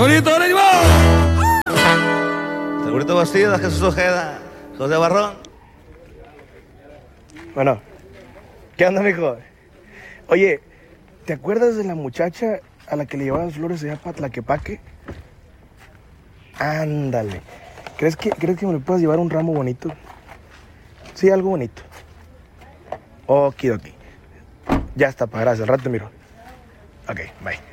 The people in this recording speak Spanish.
Segurito, ánimo. Segurito Bastida, Jesús Ojeda, José Barrón. Bueno, ¿qué onda, mijo? Oye, ¿te acuerdas de la muchacha a la que le llevabas flores allá para Tlaquepaque? Ándale. ¿Crees que me le puedas llevar un ramo bonito? Sí, algo bonito. Okidoki. Ya está, pa, gracias. Al rato te miro. Ok, bye.